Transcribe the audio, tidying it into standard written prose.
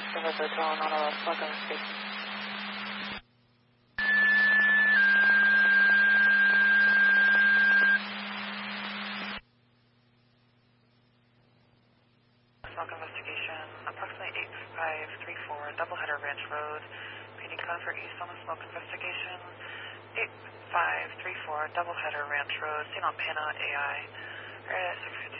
Silver Hotel, Nautilus, welcome station. Welcome investigation, approximately 8534 Doubleheader Ranch Road, PD code for East on the smoke investigation, 8534 Doubleheader Ranch Road, seen on Pana AI, area 650.